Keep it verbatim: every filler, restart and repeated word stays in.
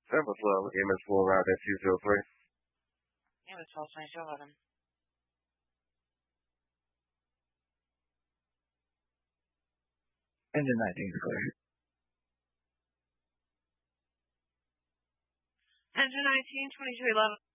Seventh level, M S four route at two zero three. M S twelve twenty-two eleven. Engine nineteen is clear. Engine nineteen, twenty-two eleven.